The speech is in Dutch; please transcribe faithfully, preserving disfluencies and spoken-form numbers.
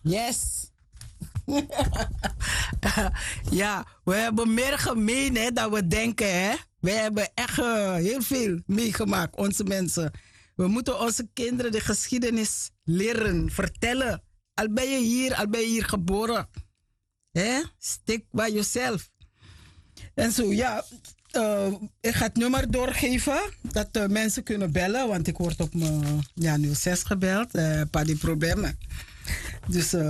Yes. Ja, we hebben meer gemeen hè, dan we denken. Hè? We hebben echt uh, heel veel meegemaakt, onze mensen. We moeten onze kinderen de geschiedenis leren, vertellen. Al ben je hier, al ben je hier geboren. Hè? Stick by yourself. En zo, ja. Uh, ik ga het nummer doorgeven. Dat uh, mensen kunnen bellen. Want ik word op mijn ja, nul zes gebeld. Uh, pas die problemen. Dus... Uh,